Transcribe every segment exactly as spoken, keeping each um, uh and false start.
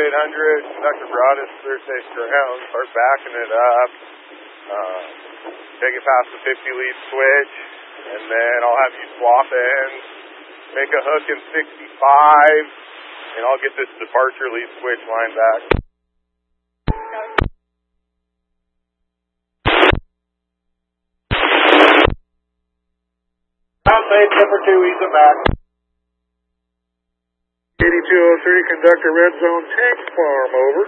eight hundred, Conductor Broadus, Thursday ground, start backing it up, uh, take it past the fifty lead switch, and then I'll have you swap ends, make a hook in sixty-five, and I'll get this departure lead switch line back. Outside number two, ease it back. eighty-two oh three, Conductor Red Zone Tank Farm, over.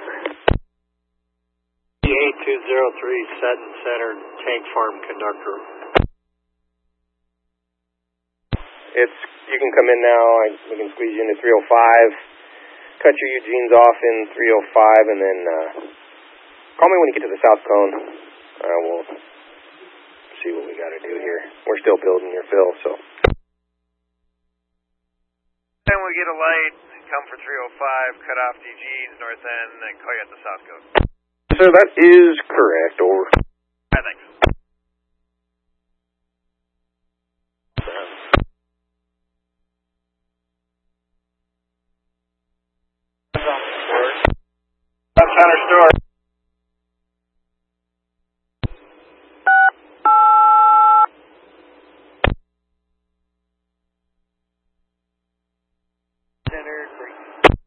eighty-two oh three, set and center, Tank Farm, Conductor. It's, you can come in now, I, we can squeeze you into three oh five, cut your Eugenes off in three oh five, and then uh, call me when you get to the south cone. Uh, we'll see what we got to do here. We're still building your fill, so. Then we get a light, come for three oh five, cut off the Eugenes, north end, and call you at the south cone. Sir, that is correct, over. Alright, thanks. Center store.